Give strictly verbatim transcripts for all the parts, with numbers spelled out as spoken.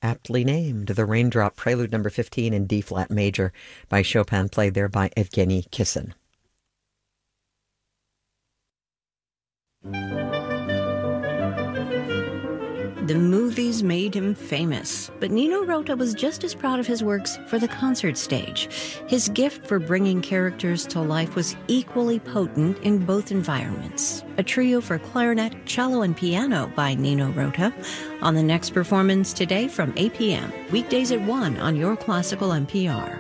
aptly named. The Raindrop Prelude number fifteen in D-flat major by Chopin, played there by Evgeny Kissin. The movies made him famous, but Nino Rota was just as proud of his works for the concert stage. His gift for bringing characters to life was equally potent in both environments. A trio for clarinet, cello, and piano by Nino Rota on the next performance today from eight p.m., weekdays at one on Your Classical N P R.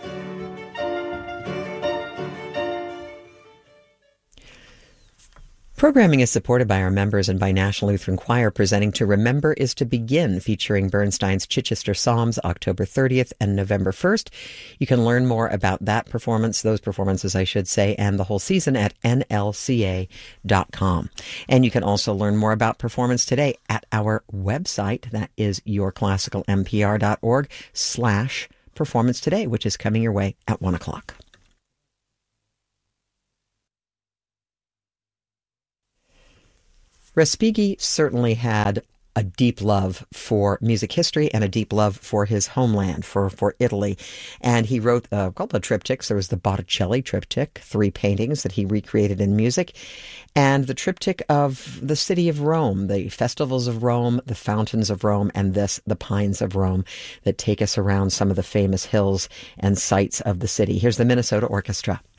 Programming is supported by our members and by National Lutheran Choir, presenting To Remember is to Begin, featuring Bernstein's Chichester Psalms, October thirtieth and November first. You can learn more about that performance, those performances, I should say, and the whole season at N L C A dot com. And you can also learn more about Performance Today at our website. That is yourclassicalnpr.org slash Performance Today, which is coming your way at one o'clock. Respighi certainly had a deep love for music history and a deep love for his homeland, for, for Italy. And he wrote a couple of triptychs. There was the Botticelli triptych, three paintings that he recreated in music, and the triptych of the city of Rome, the festivals of Rome, the fountains of Rome, and this, the pines of Rome, that take us around some of the famous hills and sights of the city. Here's the Minnesota Orchestra.